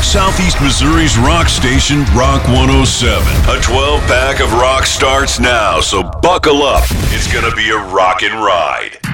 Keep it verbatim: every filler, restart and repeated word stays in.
Southeast Missouri's rock station, Rock one oh seven. A twelve-pack of rock starts now, so buckle up. It's gonna be a rockin' ride.